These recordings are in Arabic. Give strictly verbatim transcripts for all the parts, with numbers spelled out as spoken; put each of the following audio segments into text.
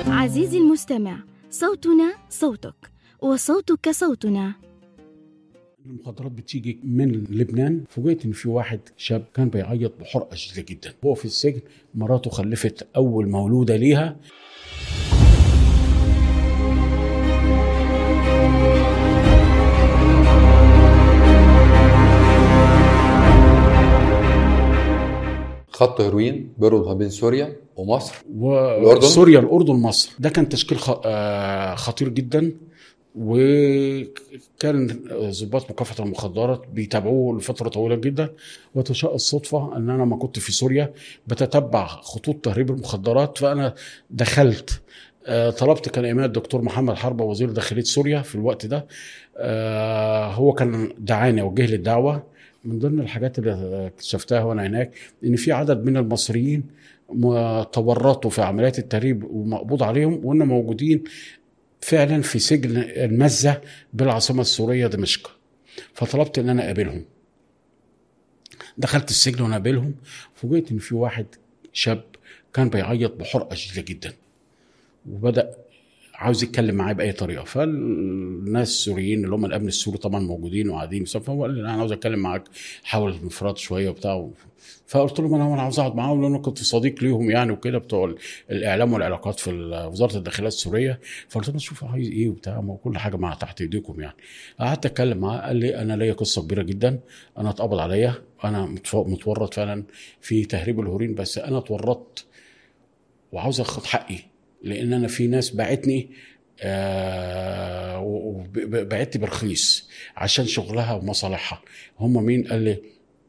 عزيزي المستمع، صوتنا صوتك وصوتك صوتنا. المخدرات بتيجي من لبنان. فوجئت ان في واحد شاب كان بيعيط بحرقه شديده جدا. هو في السجن، مراته خلفت اول مولوده ليها. خط هيروين بيربط ما بين سوريا ومصر والأردن. سوريا، الأردن، مصر. ده كان تشكيل خطير جدا، وكان ضباط مكافحة المخدرات بيتابعوه لفترة طويلة جدا. وتشاء الصدفة أن أنا ما كنت في سوريا بتتبع خطوط تهريب المخدرات، فأنا دخلت طلبت كان إمام الدكتور محمد حربة وزير داخلية سوريا في الوقت ده. هو كان دعاني، وجه لي الدعوة. من ضمن الحاجات اللي اكتشفتها وانا هناك ان في عدد من المصريين تورطوا في عمليات التهريب ومقبوض عليهم، وان موجودين فعلا في سجن المزة بالعاصمة السورية دمشق. فطلبت ان انا اقابلهم. دخلت السجن وانا اقابلهم، فوجئت ان في واحد شاب كان بيعيط بحرقة شديدة جدا، وبدأ عاوز يتكلم معايا باي طريقه. فالناس السوريين اللي هم الامن السوري طبعا موجودين وقاعدين، فهو قال لي انا عاوز اتكلم معاك، حاول انفراد شويه وبتاع. فقلت لهم انا عاوز اقعد معاهم لان انا كنت صديق ليهم يعني وكده، بتوع الاعلام والعلاقات في وزاره الداخليه السوريه. فقلت لهم شوفوا عايز ايه وبتاع، ما كل حاجه مع تحت ايديكم يعني. قعدت اتكلم معاه، قال لي انا ليا قصه كبيره جدا، انا اتقبض عليا، انا متورط فعلا في تهريب الهورين، بس انا اتورطت وعاوز اخد حقي، لان انا في ناس باعتني آه وبعتني برخيص عشان شغلها ومصالحها. هم مين؟ قال لي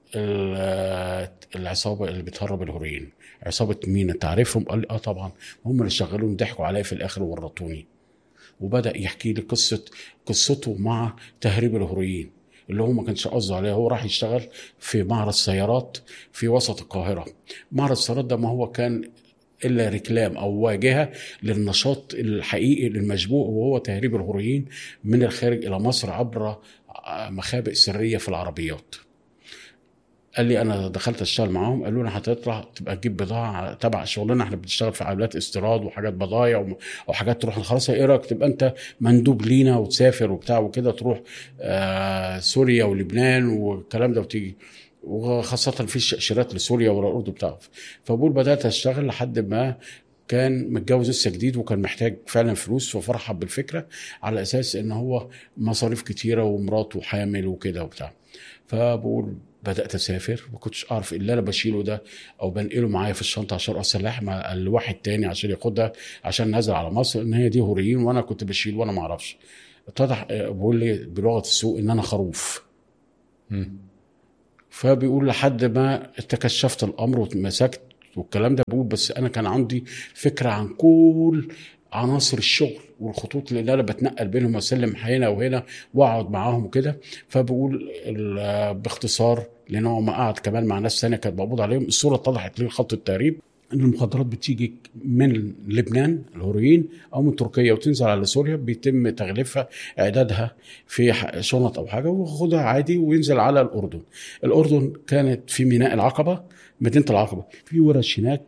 العصابه اللي بتهرب الهورين. عصابه مين؟ انت عارفهم؟ قال لي اه طبعا، هم اللي شغلوني، ضحكوا عليا في الاخر وورطوني. وبدا يحكي لي قصه قصته مع تهريب الهورين اللي هو ما كانش قصده عليه. هو راح يشتغل في معرض سيارات في وسط القاهره. معرض السيارات ده ما هو كان إلا ركلام أو واجهة للنشاط الحقيقي للمشبوه، وهو تهريب الهوريين من الخارج إلى مصر عبر مخابئ سرية في العربيات. قال لي أنا دخلت أشتغل معاهم، قالوا لنا هتطلع تبقى تجيب بضاعة تبع شغلنا، احنا بنشتغل في عمليات استيراد وحاجات بضايع وحاجات تروح خلاص، ايه رأيك تبقى أنت مندوب لينا وتسافر وبتاع وكده، تروح آه سوريا ولبنان والكلام ده وتيجي، وخاصة في الشاشرات لسوريا والأردن بتاعه. فبقول بدأت أشتغل لحد ما كان متجوز لسه جديد وكان محتاج فعلا فلوس، ففرحب بالفكرة على أساس إن هو مصاريف كتيرة ومراته حامل وكده وبتاع. فبقول بدأت أسافر، ما كنتش أعرف إلا أنا بشيله ده أو بنقله معايا في الشنطة عشان أصلح مع الواحد تاني عشان ياخدها عشان نزل على مصر إن هي دي هوريين، وأنا كنت بشيل وأنا ما أعرفش. اتضح بقول لي بلغة السوق إن أنا خروف. م. فبيقول لحد ما تكشفت الامر واتمسكت والكلام ده. بقول بس انا كان عندي فكره عن كل عناصر الشغل والخطوط اللي انا بتنقل بينهم واسلم هنا وهنا واقعد معاهم وكده. فبقول باختصار، لان هو ما قعد كمان مع ناس ثانيه كانت مقبوض عليهم، الصوره اتضحت لي خط التهريب ان المخدرات بتيجي من لبنان الهوريين او من تركيا وتنزل على سوريا، بيتم تغليفها اعدادها في شنط او حاجه وخدها عادي وينزل على الاردن. الاردن كانت في ميناء العقبه، مدينه العقبه، في ورش هناك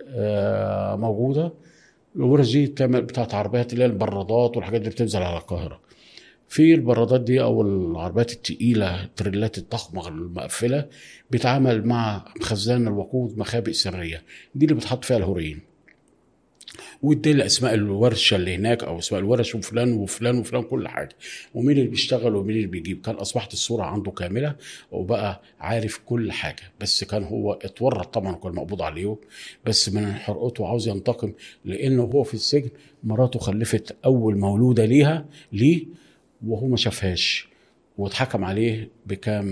موجوده. الورش دي بتاعت عربيات اللي هي البرادات والحاجات اللي بتنزل على القاهره. في البرادات دي او العربيات التقيله التريلات الضخمه المقفله بيتعامل مع خزان الوقود مخابئ سريه، دي اللي بتحط فيها الهورين. وادي اسماء الورشه اللي هناك او اسماء الورش وفلان وفلان وفلان كل حاجه، ومين اللي بيشتغل ومين اللي بيجيب. كان اصبحت الصوره عنده كامله وبقى عارف كل حاجه. بس كان هو اتورط طبعا وكان مقبوض عليه، بس من حرقته عاوز ينتقم، لانه هو في السجن مراته خلفت اول مولوده ليها ليه وهو ما شافهاش، واتحكم عليه بكام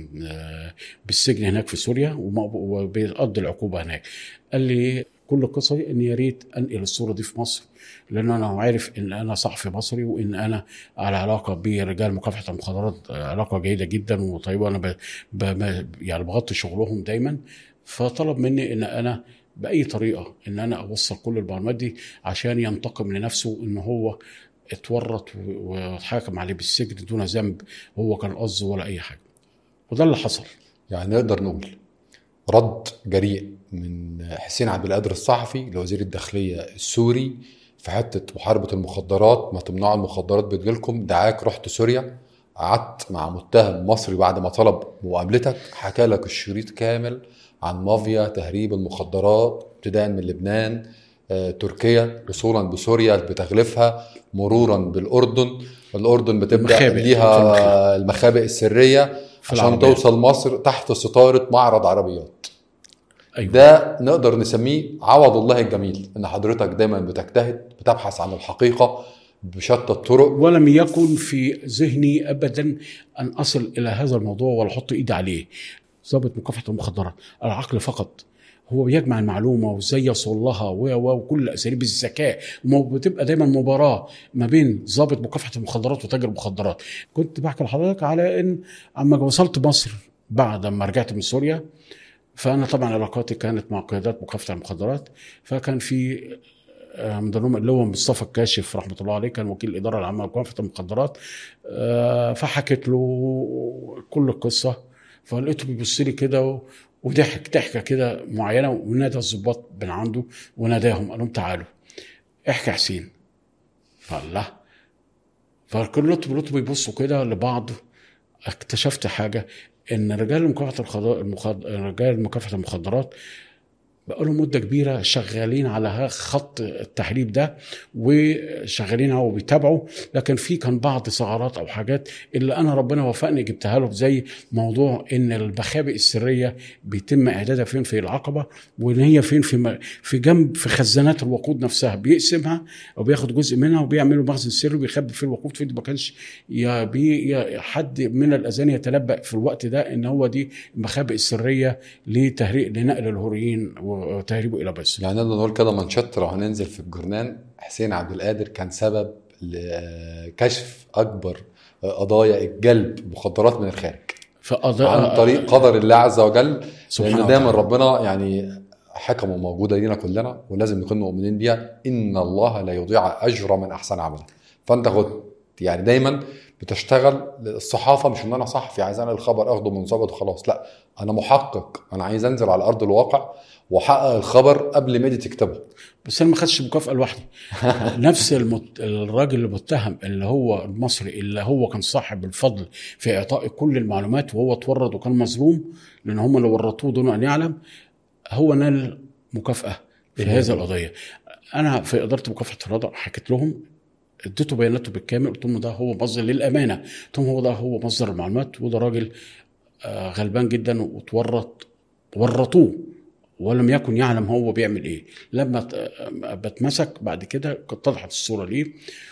بالسجن هناك في سوريا وبيقضي العقوبه هناك. قال لي كل قصتي ان يا ريت انقل الصوره دي في مصر، لان انا عارف ان انا صحفي مصري وان انا على علاقه برجال مكافحه المخدرات، علاقه جيده جدا وطيبه، انا ب... ب... يعني بغطي شغلهم دايما. فطلب مني ان انا باي طريقه ان انا اوصل كل المعلومات دي عشان ينتقم لنفسه ان هو اتورط واتحاكم عليه بالسجن دون ذنب هو كان قصده ولا اي حاجه. وده اللي حصل. يعني نقدر نقول رد جريء من حسين عبد القادر الصحفي لوزير الداخليه السوري في حته محاربه المخدرات، ما تمنعوا المخدرات بتجيلكم. دعاك رحت سوريا، قعدت مع متهم مصري بعد ما طلب مقابلتك، حكى لك الشريط كامل عن مافيا تهريب المخدرات ابتداء من لبنان، آه، تركيا، وصولا بسوريا بتغليفها، مرورا بالاردن. الاردن بتبدا ليها المخابئ السريه عشان توصل مصر تحت ستاره معرض عربيات. أيوة. ده نقدر نسميه عوض الله الجميل، ان حضرتك دايما بتجتهد، بتبحث عن الحقيقه بشتى الطرق. ولم يكن في ذهني ابدا ان اصل الى هذا الموضوع ولا احط ايدي عليه. ضابط مكافحه المخدرات العقل فقط هو بيجمع المعلومه وازاي يوصل لها وكل اساليب الذكاء، وبتبقى دايما مباراه ما بين ضابط مكافحه المخدرات وتاجر المخدرات. كنت بحكي لحضرتك على ان اما وصلت مصر بعد ما رجعت من سوريا، فانا طبعا علاقاتي كانت مع قيادات مكافحه المخدرات، فكان في من ضمنهم اللي هو مصطفى الكاشف رحمه الله عليه، كان وكيل الاداره العامه لمكافحه المخدرات. فحكيت له كل القصه، فلقيته بيبص لي كده وضحك ضحكه كده معينه، ونادى الضباط من عنده وناداهم قال لهم تعالوا احكي حسين. فالله فكلهم بيبصوا كده لبعض. اكتشفت حاجه، ان رجال مكافحه المخد... رجال مكافحه المخدرات بقالوا مده كبيره شغالين على خط التحريب ده وشغالين او بيتابعوا، لكن في كان بعض ثغرات او حاجات اللي انا ربنا وفقني جبتها له، زي موضوع ان المخابئ السريه بيتم اعدادها فين في العقبه، وان هي فين في في جنب في خزانات الوقود نفسها، بيقسمها او بياخد جزء منها وبيعملوا مخزن سري وبيخبي فيه الوقود فين. ما كانش يا بي يا حد من الاذان يتلبأ في الوقت ده ان هو دي المخابئ السريه لتهريب لنقل الهيروين وتهريبه الى بس. يعني نقدر نقول كده منشط لو هننزل في الجرنان، حسين عبد القادر كان سبب لكشف اكبر قضايا الجلب مخدرات من الخارج عن طريق قدر الله عز وجل، لان دايما ربنا يعني حكمه موجوده لينا كلنا ولازم نكون مؤمنين بيها، ان الله لا يضيع اجر من احسن عملا. فانت خد يعني دايما بتشتغل الصحافه، مش ان انا صحفي عايز انا الخبر اخده من ضابط وخلاص، لا انا محقق، انا عايز انزل على ارض الواقع وحقق الخبر قبل ما يجي تكتبه. بس انا ما خدتش مكافاه لوحدي. نفس المت... الراجل اللي متهم اللي هو المصري اللي هو كان صاحب الفضل في اعطاء كل المعلومات، وهو اتورط وكان مظلوم لان هم اللي ورطوه دون ان يعلم، هو نال مكافاه في إيه هذه القضيه. انا في اداره مكافحه الرضا حكيت لهم، اديته بياناته بالكامل، قلت لهم ده هو مصدر للامانه، قلت لهم هو ده هو مصدر المعلومات، وده راجل غلبان جدا وتورط ورطوه ولم يكن يعلم هو بيعمل ايه. لما بتمسك بعد كده اتضحت الصوره ليه،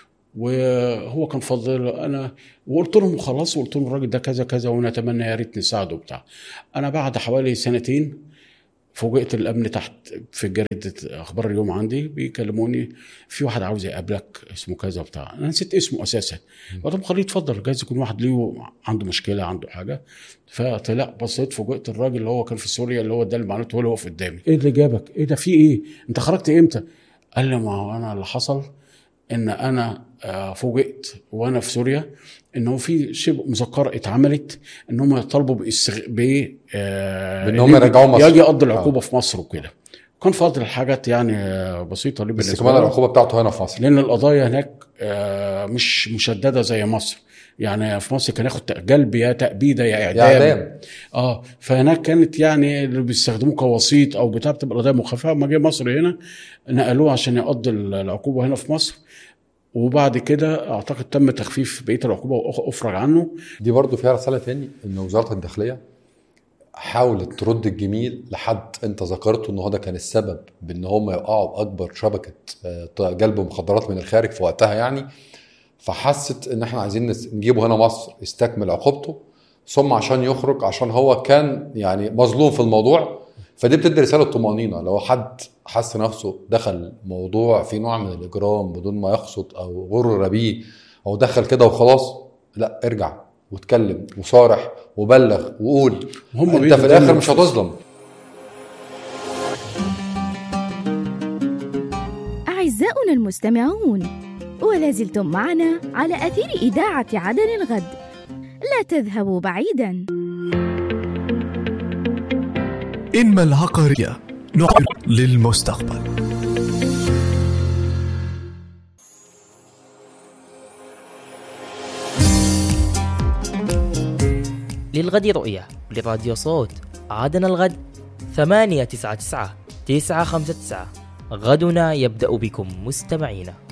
وهو كان فضل انا، وقلت لهم خلاص، وقلت لهم الراجل ده كذا كذا ونتمنى يا ريت نساعده بتاع. انا بعد حوالي سنتين فوجئت الامن تحت في جريده اخبار اليوم عندي بيكلموني، في واحد عاوز يقابلك اسمه كذا بتاع. انا نسيت اسمه اساسا، قلت لهم خليه يتفضل، جايز يكون واحد ليه عنده مشكله عنده حاجه. فطلع بصيت فوجئت الراجل اللي هو كان في سوريا اللي هو ده المعلومات هو اللي واقف قدامي. ايه اللي جابك؟ ايه ده في ايه؟ انت خرجت امتى؟ قال لي ما هو انا اللي حصل ان انا فوجئت وانا في سوريا انه في شبه مذكره اتعملت ان هم يطالبوا باستغ... ب ان هم يرجعوا مصر، يجي يقضي العقوبه آه. في مصر وكده. كان فاضل الحاجات يعني بسيطه ليه، بس كمان العقوبه بتاعته هنا في مصر، لان القضايا هناك مش مشدده زي مصر. يعني في مصر كان ياخد جلب يا تأبيده يا اعدام, يا إعدام. اه فهناك كانت يعني اللي بيستخدموه كوسيط او بتاع بتبقى قضايا مخففه. ما جه مصر هنا نقلوه عشان يقضي العقوبه هنا في مصر، وبعد كده اعتقد تم تخفيف بقيه العقوبه وافرج عنه. دي برضو فيها رساله تاني، ان وزاره الداخليه حاولت ترد الجميل لحد انت ذكرته ان هو ده كان السبب بان هم يقعوا باكبر شبكه جلب مخدرات من الخارج في وقتها يعني. فحست ان احنا عايزين نجيبه هنا مصر يستكمل عقوبته، ثم عشان يخرج، عشان هو كان يعني مظلوم في الموضوع. فدي بتدي رساله طمانينه، لو حد حس نفسه دخل موضوع في نوع من الاجرام بدون ما يقصد او غرر بيه او دخل كده وخلاص، لا ارجع واتكلم وصارح وبلغ وقول، انت في الاخر مش هتظلم. اعزائنا المستمعون، ولا زلتم معنا على أثير إذاعة عدن الغد، لا تذهبوا بعيداً. إنما العقارية نعد للمستقبل. للغد رؤية، لراديو صوت عادنا الغد ثمانية تسعة تسعة تسعة خمسة تسعة. غدنا يبدأ بكم مستمعينا.